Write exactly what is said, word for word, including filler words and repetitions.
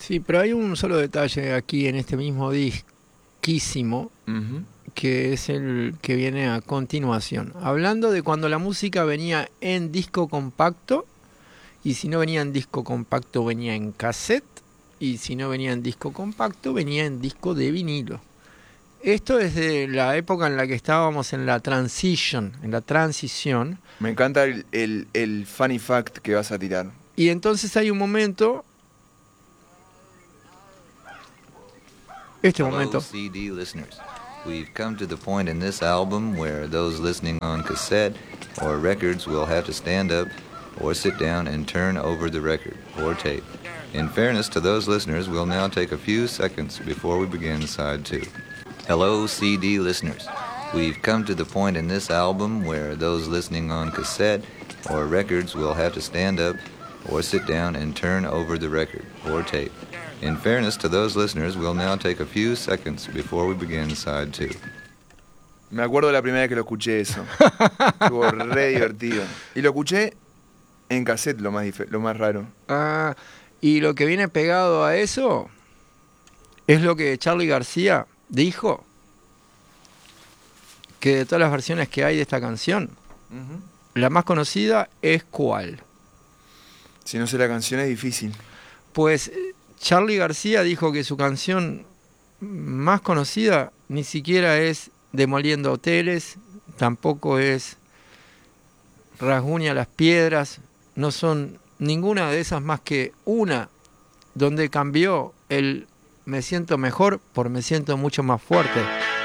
Sí, pero hay un solo detalle aquí en este mismo disquísimo, Uh-huh. que es el que viene a continuación. Hablando de cuando la música venía en disco compacto, y si no venía en disco compacto venía en cassette, y si no venía en disco compacto venía en disco de vinilo. Esto es de la época en la que estábamos en la transition, en la transición. Me encanta el, el, el funny fact que vas a tirar. Y entonces hay un momento, este Hello, momento, C D listeners. We've come to the point in this album where those listening on cassette or records will have to stand up or sit down and turn over the record or tape. In fairness to those listeners, we'll now take a few seconds before we begin side two. Hello, C D listeners. We've come to the point in this album where those listening on cassette or records will have to stand up or sit down and turn over the record or tape. In fairness to those listeners, we'll now take a few seconds before we begin side two. Me acuerdo de la primera vez que lo escuché eso. Estuvo re divertido. Y lo escuché en cassette, lo más, dif- lo más raro. ah, y lo que viene pegado a eso es lo que Charly García dijo, que de todas las versiones que hay de esta canción, Uh-huh. la más conocida es ¿cuál? Si no sé la canción es difícil. Pues Charly García dijo que su canción más conocida ni siquiera es Demoliendo Hoteles, tampoco es Rasguña las Piedras, no son ninguna de esas más que una donde cambió el me siento mejor por me siento mucho más fuerte.